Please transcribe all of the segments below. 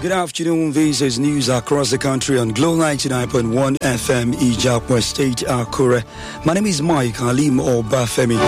Good afternoon. This is news across the country on Glow 99.1 FM, Ijapwe State, Akure. My name is Mike Halim Obafemi.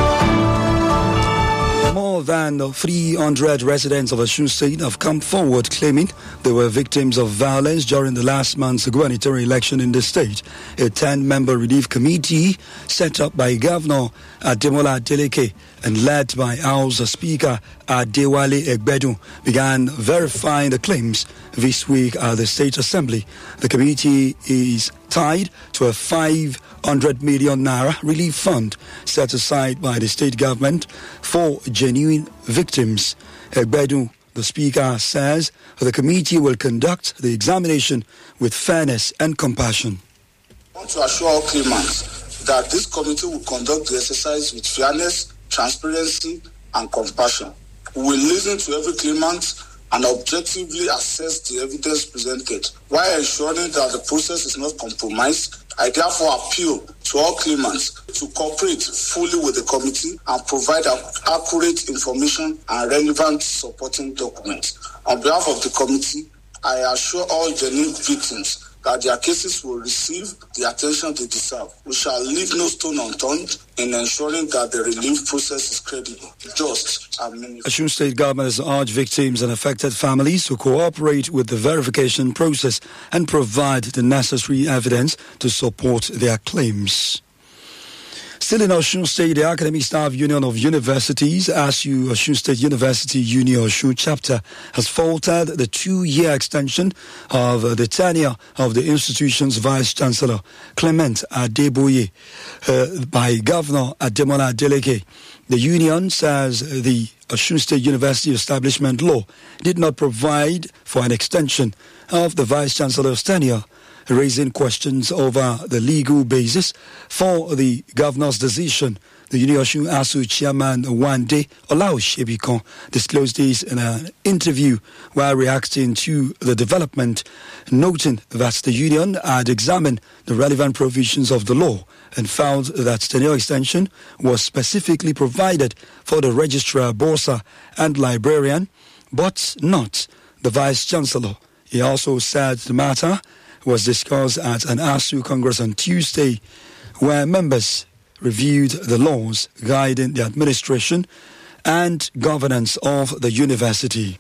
More than 300 residents of Osun State have come forward claiming they were victims of violence during the last month's gubernatorial election in the state. A 10-member relief committee set up by Governor Ademola Adeleke and led by House Speaker Adewale Egbedu began verifying the claims this week at the State Assembly. The committee is tied to a 500 million naira relief fund set aside by the state government for genuine victims. Egbedu, the speaker, says the committee will conduct the examination with fairness and compassion. I want to assure all claimants that this committee will conduct the exercise with fairness, transparency, and compassion. We will listen to every claimant and objectively assess the evidence presented. While ensuring that the process is not compromised, I therefore appeal to all claimants to cooperate fully with the committee and provide accurate information and relevant supporting documents. On behalf of the committee, I assure all genuine victims that their cases will receive the attention they deserve. We shall leave no stone unturned in ensuring that the relief process is credible, just, and meaningful. Osun State government has urged victims and affected families to cooperate with the verification process and provide the necessary evidence to support their claims. Still in Osun State, the Academic Staff Union of Universities, ASU Osun State University Union Osun chapter, has faltered the 2-year extension of the tenure of the institution's Vice-Chancellor, Clement Adeboye, by Governor Ademola Adeleke. The union says the Osun State University Establishment Law did not provide for an extension of the Vice-Chancellor's tenure, raising questions over the legal basis for the governor's decision. The Union ASU chairman Wande Olaoshebikon disclosed this in an interview while reacting to the development, noting that the union had examined the relevant provisions of the law and found that tenure extension was specifically provided for the registrar, bourser and librarian, but not the vice-chancellor. He also said the matter was discussed at an ASU Congress on Tuesday, where members reviewed the laws guiding the administration and governance of the university.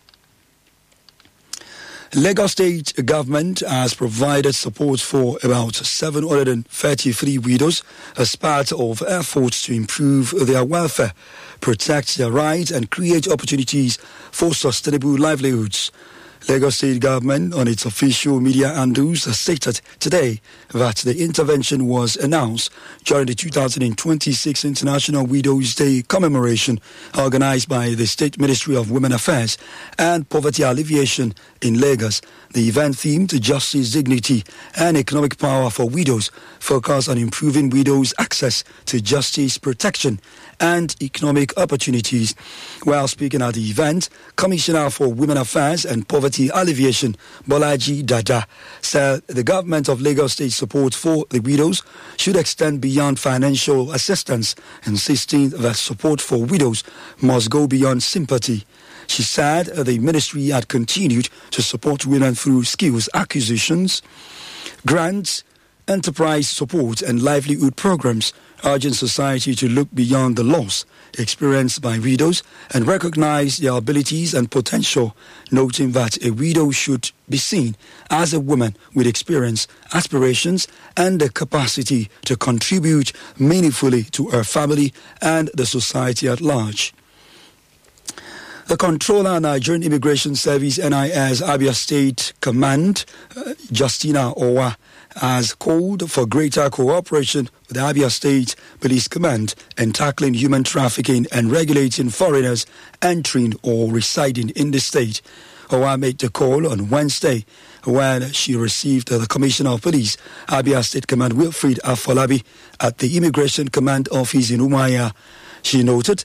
Lagos State government has provided support for about 733 widows as part of efforts to improve their welfare, protect their rights and create opportunities for sustainable livelihoods. Lagos State government on its official media handles stated today that the intervention was announced during the 2026 International Widows' Day commemoration organized by the State Ministry of Women Affairs and Poverty Alleviation in Lagos. The event themed Justice, Dignity and Economic Power for Widows focused on improving widows' access to justice, protection and economic opportunities. While speaking at the event, Commissioner for Women Affairs and Poverty Alleviation, Bolaji Dada, said the government of Lagos State support for the widows should extend beyond financial assistance, insisting that support for widows must go beyond sympathy. She said the ministry had continued to support women through skills acquisitions, grants, enterprise support and livelihood programs, urging society to look beyond the loss experienced by widows and recognize their abilities and potential, noting that a widow should be seen as a woman with experience, aspirations and the capacity to contribute meaningfully to her family and the society at large. The Controller of Nigerian Immigration Service NIS Abia State Command, Justina Owa, has called for greater cooperation with the Abia State Police Command in tackling human trafficking and regulating foreigners entering or residing in the state. Owa made the call on Wednesday when she received the Commissioner of Police, Abia State Command Wilfred Afolabi, at the Immigration Command Office in Umuahia. She noted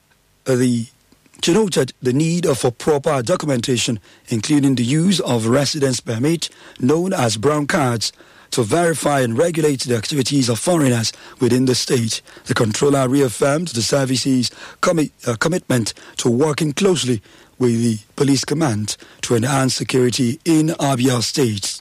the need for proper documentation, including the use of residence permit, known as brown cards, to verify and regulate the activities of foreigners within the state. The controller reaffirmed the service's commitment to working closely with the police command to enhance security in Abia State.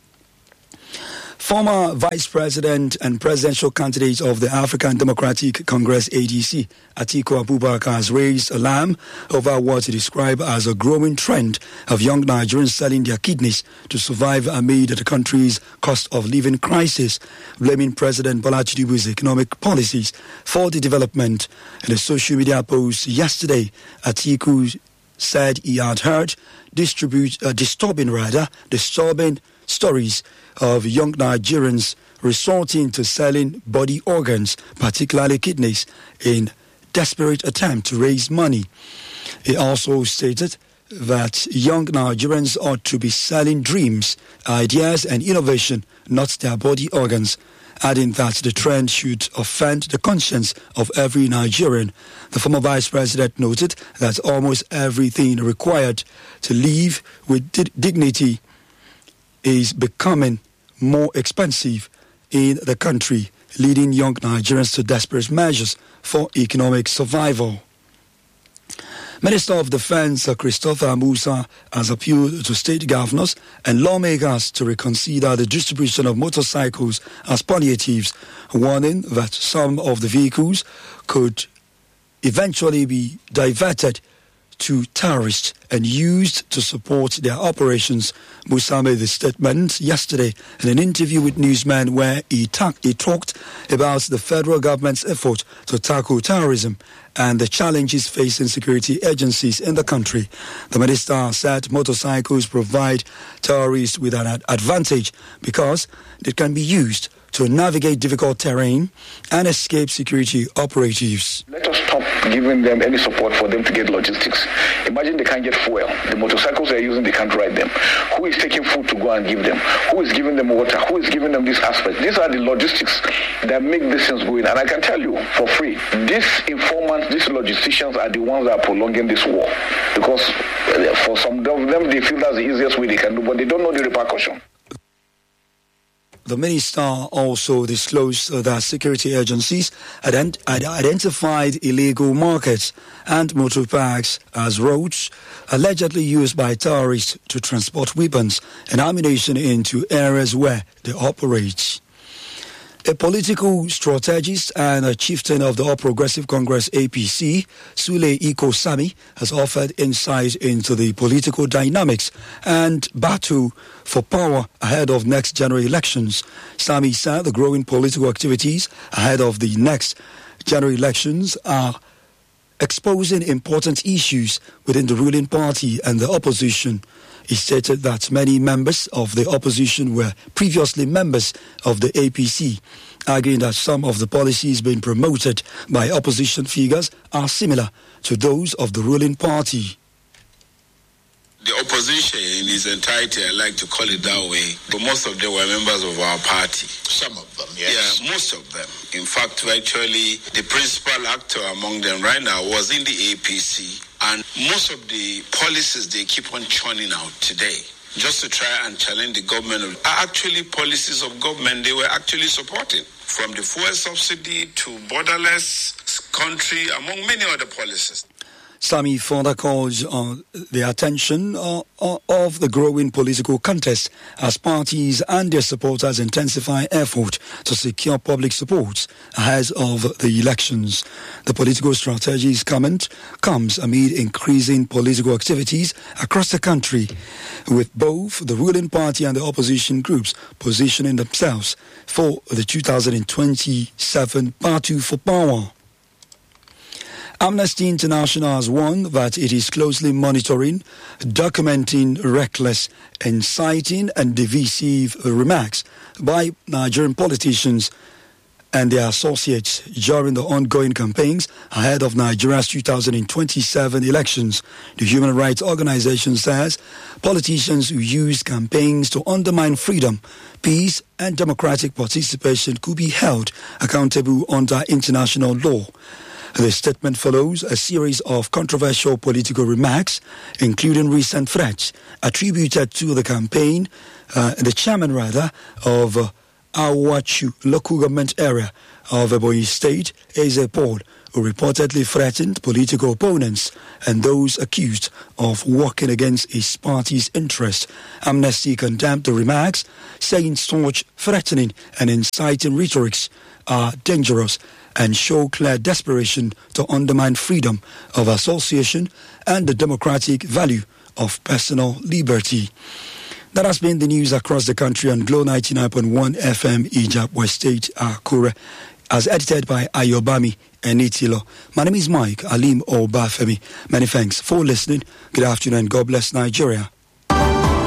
Former Vice President and presidential candidate of the African Democratic Congress ADC, Atiku Abubakar, has raised alarm over what he described as a growing trend of young Nigerians selling their kidneys to survive amid the country's cost of living crisis, blaming President Bola Tinubu's economic policies for the development. In a social media post yesterday, Atiku said he had heard disturbing stories of young Nigerians resorting to selling body organs, particularly kidneys, in desperate attempt to raise money. He also stated that young Nigerians ought to be selling dreams, ideas and innovation, not their body organs, adding that the trend should offend the conscience of every Nigerian. The former vice president noted that almost everything required to live with dignity is becoming more expensive in the country, leading young Nigerians to desperate measures for economic survival. Minister of Defense Christopher Musa has appealed to state governors and lawmakers to reconsider the distribution of motorcycles as palliatives, warning that some of the vehicles could eventually be diverted to terrorists and used to support their operations. Musa made the statement yesterday in an interview with newsmen where he talked about the federal government's effort to tackle terrorism and the challenges facing security agencies in the country. The minister said motorcycles provide terrorists with an advantage because they can be used to navigate difficult terrain and escape security operatives. Let us stop giving them any support for them to get logistics. Imagine they can't get fuel. The motorcycles they're using, they can't ride them. Who is taking food to go and give them? Who is giving them water? Who is giving them this aspect? These are the logistics that make these things go in. And I can tell you for free, these informants, these logisticians are the ones that are prolonging this war. Because for some of them, they feel that's the easiest way they can do, but they don't know the repercussion. The minister also disclosed that security agencies had identified illegal markets and motor parks as roads allegedly used by terrorists to transport weapons and ammunition into areas where they operate. A political strategist and a chieftain of the All Progressive Congress APC, Sule Iko Sami, has offered insight into the political dynamics and battle for power ahead of next general elections. Sami said the growing political activities ahead of the next general elections are exposing important issues within the ruling party and the opposition. He stated that many members of the opposition were previously members of the APC, arguing that some of the policies being promoted by opposition figures are similar to those of the ruling party. The opposition in its entirety, I like to call it that way, but most of them were members of our party. Some of them, yes. Yeah, most of them. In fact, virtually the principal actor among them right now was in the APC, and most of the policies they keep on churning out today, just to try and challenge the government, are actually policies of government they were actually supporting. From the fuel subsidy to borderless country, among many other policies. Sami further calls on the attention of the growing political contest as parties and their supporters intensify effort to secure public support ahead of the elections. The political strategies comment comes amid increasing political activities across the country, with both the ruling party and the opposition groups positioning themselves for the 2027 battle for power. Amnesty International has warned that it is closely monitoring, documenting reckless, inciting and divisive remarks by Nigerian politicians and their associates during the ongoing campaigns ahead of Nigeria's 2027 elections. The human rights organization says politicians who use campaigns to undermine freedom, peace and democratic participation could be held accountable under international law. The statement follows a series of controversial political remarks, including recent threats attributed to the campaign, the chairman of Awachu local government area of Ebonyi State, Eze Paul, who reportedly threatened political opponents and those accused of working against his party's interest. Amnesty condemned the remarks, saying such threatening and inciting rhetorics are dangerous and show clear desperation to undermine freedom of association and the democratic value of personal liberty. That has been the news across the country on Glow 99.1 FM, Ijab West State, Akure, as edited by Ayobami Enitilo. My name is Mike Alim Obafemi. Many thanks for listening. Good afternoon and God bless Nigeria.